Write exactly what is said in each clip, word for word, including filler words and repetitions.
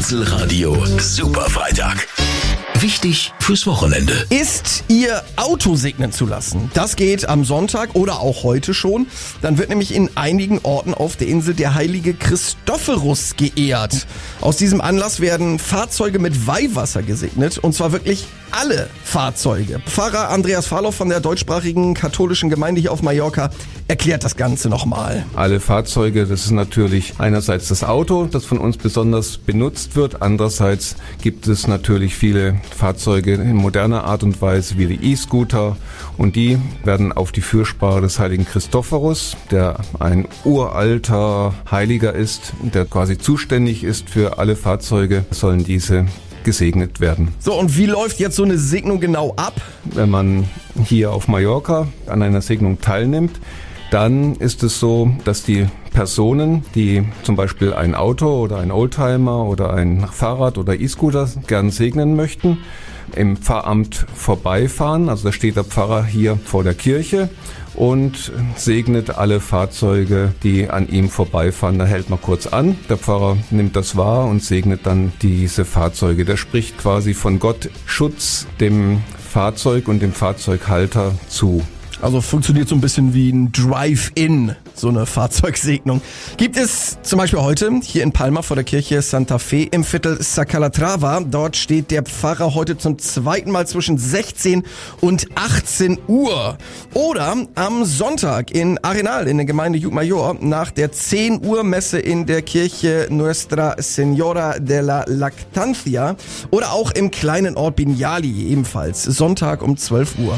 Inselradio Superfreitag. Wichtig fürs Wochenende. Ist Ihr Auto segnen zu lassen? Das geht am Sonntag oder auch heute schon. Dann wird nämlich in einigen Orten auf der Insel der heilige Christophorus geehrt. Aus diesem Anlass werden Fahrzeuge mit Weihwasser gesegnet, und zwar wirklich alle Fahrzeuge. Pfarrer Andreas Farlow von der deutschsprachigen katholischen Gemeinde hier auf Mallorca erklärt das Ganze nochmal. Alle Fahrzeuge, das ist natürlich einerseits das Auto, das von uns besonders benutzt wird. Andererseits gibt es natürlich viele Fahrzeuge in moderner Art und Weise wie die E-Scooter, und die werden auf die Fürsprache des heiligen Christophorus, der ein uralter Heiliger ist, der quasi zuständig ist für alle Fahrzeuge, sollen diese gesegnet werden. So, und wie läuft jetzt so eine Segnung genau ab? Wenn man hier auf Mallorca an einer Segnung teilnimmt, dann ist es so, dass die Personen, die zum Beispiel ein Auto oder ein Oldtimer oder ein Fahrrad oder E-Scooter gern segnen möchten, im Pfarramt vorbeifahren. Also da steht der Pfarrer hier vor der Kirche und segnet alle Fahrzeuge, die an ihm vorbeifahren. Da hält man kurz an, der Pfarrer nimmt das wahr und segnet dann diese Fahrzeuge. Der spricht quasi von Gott Schutz dem Fahrzeug und dem Fahrzeughalter zu. Also funktioniert so ein bisschen wie ein Drive-In, so eine Fahrzeugsegnung. Gibt es zum Beispiel heute hier in Palma vor der Kirche Santa Fe im Viertel Sa Calatrava. Dort steht der Pfarrer heute zum zweiten Mal zwischen sechzehn und achtzehn Uhr. Oder am Sonntag in Arenal in der Gemeinde Llucmajor nach der zehn Uhr Messe in der Kirche Nuestra Señora de la Lactancia. Oder auch im kleinen Ort Binyali ebenfalls Sonntag um zwölf Uhr.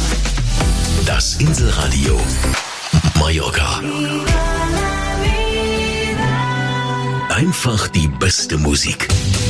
Das Inselradio Mallorca. Einfach die beste Musik.